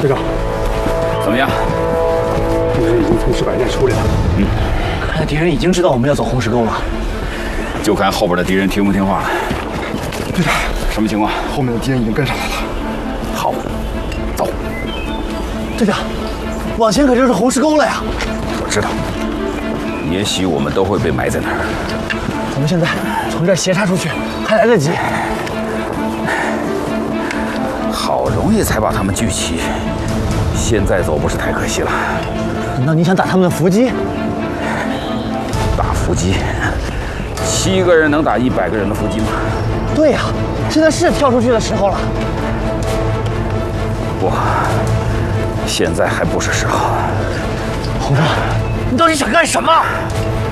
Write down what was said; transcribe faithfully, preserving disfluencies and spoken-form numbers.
队长， 怎么样？ 敌人已经从石板站出来了。 嗯，看来敌人已经知道我们要走红石沟了。 就看后边的敌人听不听话了。 队长， 什么情况？ 后面的敌人已经跟上来了。 好，走。 队长，往前可就是红石沟了呀。 我知道。也许我们都会被埋在那儿。 我们现在从这儿斜插出去，还来得及。 好容易才把他们聚齐，现在走不是太可惜了。 难道你想打他们的伏击？ 打伏击？七个人能打一百个人的伏击吗？ 对呀，现在是跳出去的时候了。 不，现在还不是时候。 红双，你到底想干什么？